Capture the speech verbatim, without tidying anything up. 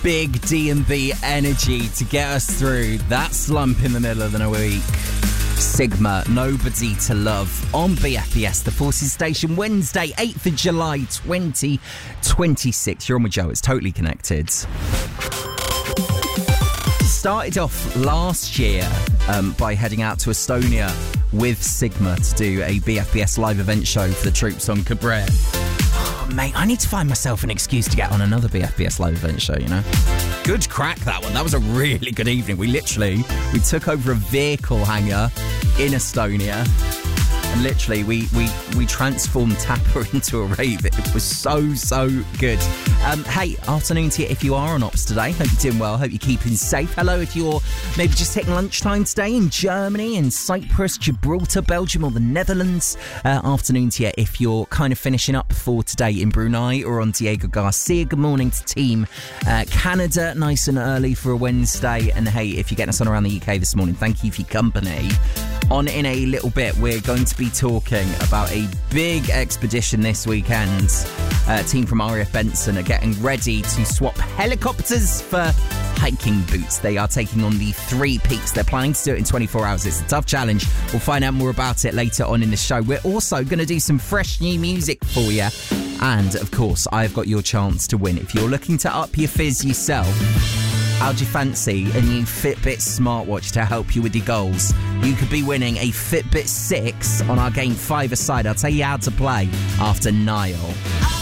big D and B energy to get us through that slump in the middle of the week. Sigma, Nobody to Love on B F B S, the Forces Station, Wednesday, eighth of July, twenty twenty-six. You're on with Joe, it's Totally Connected. Started off last year um, by heading out to Estonia with Sigma to do a B F B S live event show for the troops on Cabret. Oh, mate, I need to find myself an excuse to get on another B F B S live event show, you know? Good crack, that one. That was a really good evening. We literally, we took over a vehicle hangar in Estonia. And literally, we, we, we transformed Tapper into a rave. It was so, so good. Um, hey, afternoon to you if you are on Ops today. Hope you're doing well. Hope you're keeping safe. Hello if you're maybe just hitting lunchtime today in Germany, in Cyprus, Gibraltar, Belgium or the Netherlands. Uh, afternoon to you if you're kind of finishing up for today in Brunei or on Diego Garcia. Good morning to Team uh, Canada, nice and early for a Wednesday. And hey, if you're getting us on around the U K this morning, thank you for your company. On in a little bit, we're going to be talking about a big expedition this weekend. Uh, team from R A F Benson are getting ready to swap helicopters for hiking boots. They are taking on the three peaks. They're planning to do it in twenty-four hours. It's a tough challenge. We'll find out more about it later on in the show. We're also going to do some fresh new music for you. And, of course, I've got your chance to win. If you're looking to up your fizz yourself, how do you fancy a new Fitbit smartwatch to help you with your goals? You could be winning a Fitbit six on our game five-a-side. I'll tell you how to play after Niall.